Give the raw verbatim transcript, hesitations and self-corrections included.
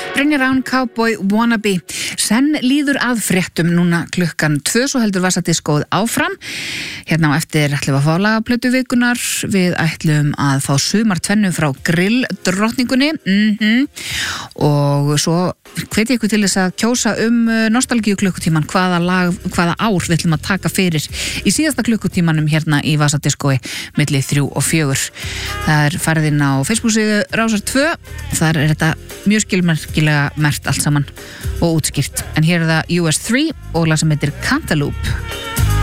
Brynjar Rán, Cowboy Wannabe. Senn líður að fréttum núna klukkan tvö, svo heldur Vasadiskóð áfram. Hérna á eftir ætlum við að fá lagaplötu vikunar. Við ætlum að fá sumartvennu frá Grill drottningunni. Mm-hmm. Og svo hvet ég ykkur til þess að kjósa um nostalgíu klukkutíman, hvaða lag, hvaða ár við ætlum að taka fyrir í síðasta klukkutímanum hérna í Vasadiskói milli þrjú og fjögur. Það er farið inn á Facebook-síðu Rásar tvö. Þar er þetta mjög skilmerkilega mert allt saman og útskýrt. En hér er það U S three og lag sem heitir Cantaloupe.